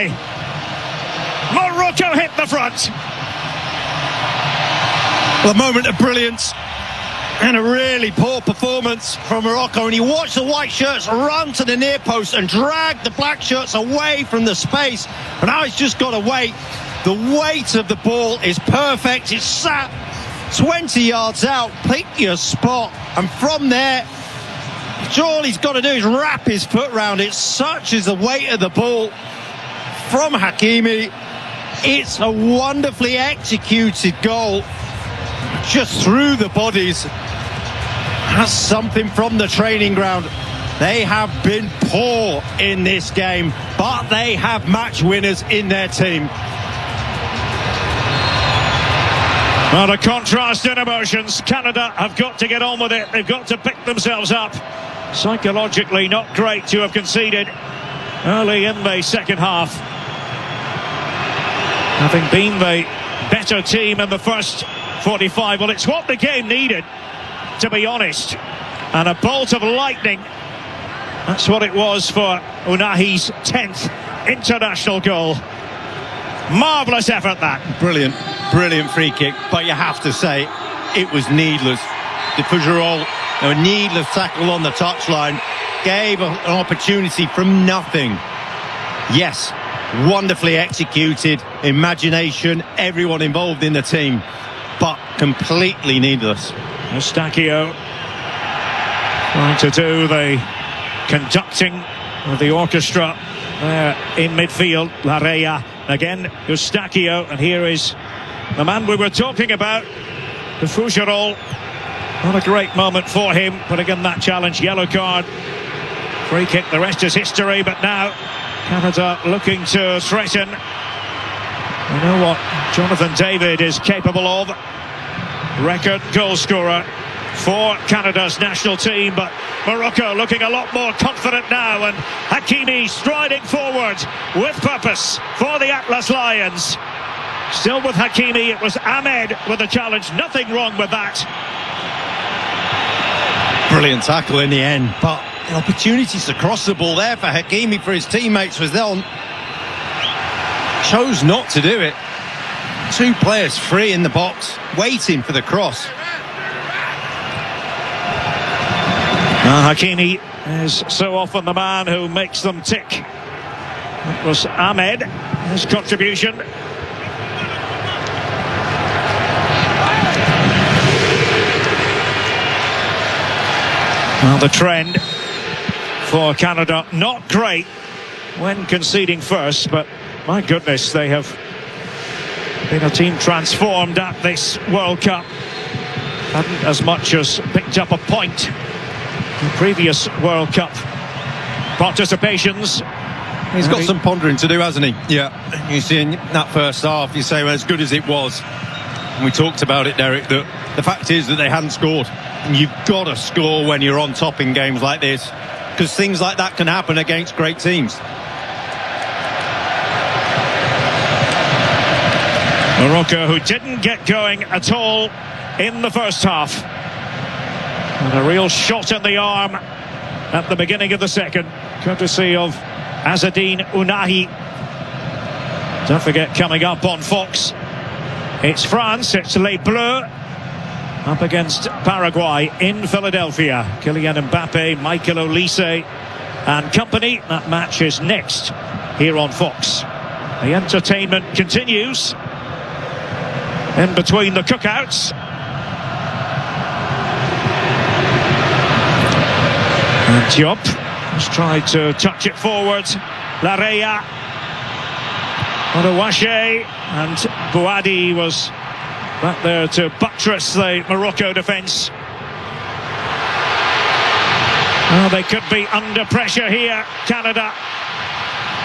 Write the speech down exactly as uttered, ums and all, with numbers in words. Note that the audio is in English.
Paraguay. Morocco hit the front. A moment of brilliance and a really poor performance from Morocco, and you watch the white shirts run to the near post and drag the black shirts away from the space, and now it's just got to wait. The weight of the ball is perfect. It's sat twenty yards out. Pick your spot, and from there all he's got to do is wrap his foot round it. Such is the weight of the ball from Hakimi. It's a wonderfully executed goal just through the bodies. That's something from the training ground. They have been poor in this game, but they have match winners in their team. Well, a contrast in emotions. Canada have got to get on with it. They've got to pick themselves up. Psychologically not great to have conceded early in the second half, having been the better team in the first forty-five. Well, it's what the game needed, to be honest. And a bolt of lightning. That's what it was for Unahi's tenth international goal. Marvellous effort, that. Brilliant, brilliant free kick. But you have to say, it was needless. The Fougerolles, a needless tackle on the touchline, gave an opportunity from nothing. Yes, wonderfully executed, imagination, everyone involved in the team, but completely needless. Eustáquio trying to do the conducting of the orchestra there in midfield. Larrea again, Eustáquio, and here is the man we were talking about, the Fougerolles. Not a great moment for him, but again that challenge, yellow card, free kick, the rest is history. But now Canada looking to threaten. You know what Jonathan David is capable of. Record goal scorer for Canada's national team, but Morocco looking a lot more confident now, and Hakimi striding forward with purpose for the Atlas Lions. Still with Hakimi, it was Ahmed with the challenge, nothing wrong with that. Brilliant tackle in the end, but the opportunities to cross the ball there for Hakimi, for his teammates, was there. Chose not to do it. Two players free in the box, waiting for the cross. Uh, Hakimi is so often the man who makes them tick. It was Ahmed, his contribution. Well, the trend for Canada, not great when conceding first, but my goodness, they have been a team transformed at this World Cup. Hadn't as much as picked up a point in previous World Cup participations. He's got some pondering to do, hasn't he? Yeah. You see in that first half, you say, well, as good as it was, and we talked about it, Derek, that the fact is that they hadn't scored. And you've got to score when you're on top in games like this, because things like that can happen against great teams. Morocco, who didn't get going at all in the first half. And a real shot in the arm at the beginning of the second, courtesy of Azzedine Ounahi. Don't forget, coming up on Fox, it's France, it's Les Bleus up against Paraguay in Philadelphia. Kylian Mbappe, Michael Olise and company. That match is next here on Fox. The entertainment continues in between the cookouts. And Diop has tried to touch it forward. Larrea, Onuache, and Bouadi was back there to buttress the Morocco defence. Well, they could be under pressure here, Canada.